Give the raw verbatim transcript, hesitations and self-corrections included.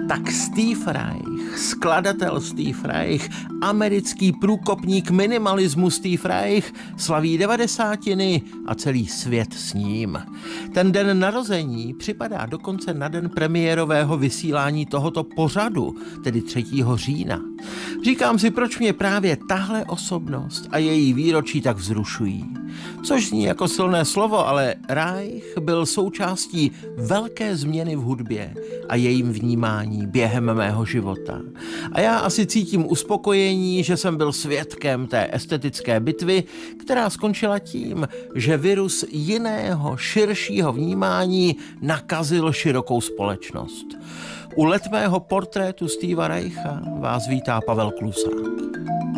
Tak Steve Reich, skladatel Steve Reich, americký průkopník minimalismu Steve Reich, slaví devadesátiny a celý svět s ním. Ten den narození připadá dokonce na den premiérového vysílání tohoto pořadu, tedy třetího října. Říkám si, proč mě právě tahle osobnost a její výročí tak vzrušují. Což zní jako silné slovo, ale Reich byl součástí velké změny v hudbě a jejím vnímání během mého života. A já asi cítím uspokojení, že jsem byl svědkem té estetické bitvy, která skončila tím, že virus jiného, širšího vnímání nakazil širokou společnost. U letmého portrétu Steva Reicha vás vítá Pavel Klusák.